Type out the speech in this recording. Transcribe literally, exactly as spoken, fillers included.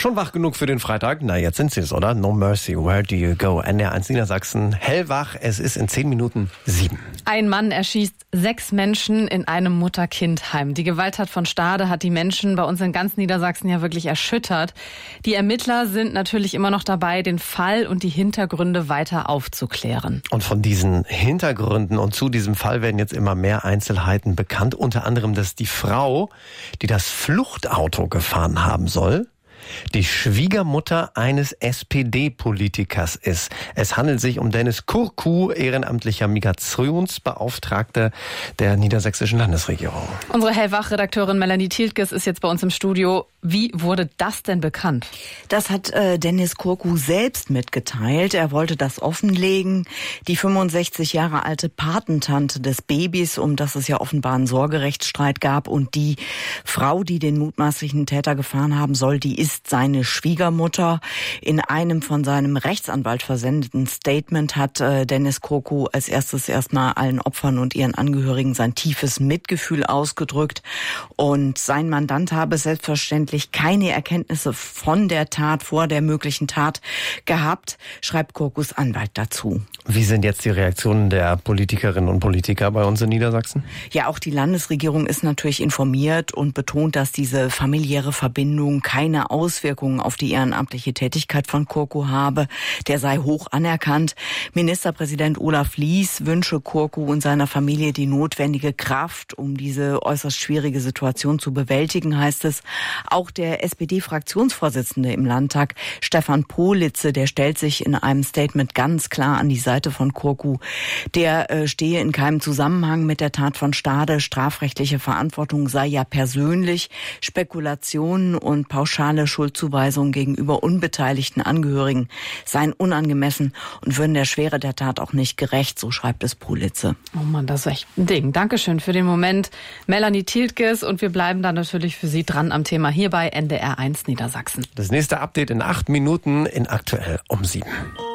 Schon wach genug für den Freitag? Na, jetzt sind sie es, oder? No Mercy, Where Do You Go? N D R eins Niedersachsen, hellwach. Es ist in zehn Minuten sieben. Ein Mann erschießt sechs Menschen in einem Mutter-Kind-Heim. Die Gewalttat von Stade hat die Menschen bei uns in ganz Niedersachsen ja wirklich erschüttert. Die Ermittler sind natürlich immer noch dabei, den Fall und die Hintergründe weiter aufzuklären. Und von diesen Hintergründen und zu diesem Fall werden jetzt immer mehr Einzelheiten bekannt. Unter anderem, dass die Frau, die das Fluchtauto gefahren haben soll, die Schwiegermutter eines S P D-Politikers ist. Es handelt sich um Dennis Kurku, ehrenamtlicher Migrationsbeauftragter der niedersächsischen Landesregierung. Unsere Hellwach-Redakteurin Melanie Tiltges ist jetzt bei uns im Studio. Wie wurde das denn bekannt? Das hat äh, Dennis Kurku selbst mitgeteilt. Er wollte das offenlegen. Die fünfundsechzig Jahre alte Patentante des Babys, um das es ja offenbar einen Sorgerechtsstreit gab, und die Frau, die den mutmaßlichen Täter gefahren haben soll, die ist seine Schwiegermutter. In einem von seinem Rechtsanwalt versendeten Statement hat äh, Dennis Kurku als erstes erstmal allen Opfern und ihren Angehörigen sein tiefes Mitgefühl ausgedrückt. Und sein Mandant habe selbstverständlich keine Erkenntnisse von der Tat, vor der möglichen Tat gehabt, schreibt Kurkus Anwalt dazu. Wie sind jetzt die Reaktionen der Politikerinnen und Politiker bei uns in Niedersachsen? Ja, auch die Landesregierung ist natürlich informiert und betont, dass diese familiäre Verbindung keine Auswirkungen auf die ehrenamtliche Tätigkeit von Kurku habe. Der sei hoch anerkannt. Ministerpräsident Olaf Lies wünsche Kurku und seiner Familie die notwendige Kraft, um diese äußerst schwierige Situation zu bewältigen, heißt es. Auch der S P D-Fraktionsvorsitzende im Landtag, Stefan Politze, der stellt sich in einem Statement ganz klar an die Seite von Kurku. Der äh, stehe in keinem Zusammenhang mit der Tat von Stade. Strafrechtliche Verantwortung sei ja persönlich. Spekulationen und pauschale Schuldzuweisungen gegenüber unbeteiligten Angehörigen seien unangemessen und würden der Schwere der Tat auch nicht gerecht, so schreibt es Politze. Oh Mann, das ist echt ein Ding. Dankeschön für den Moment, Melanie Tiltges, und wir bleiben dann natürlich für Sie dran am Thema hier bei N D R eins Niedersachsen. Das nächste Update in acht Minuten in Aktuell um sieben.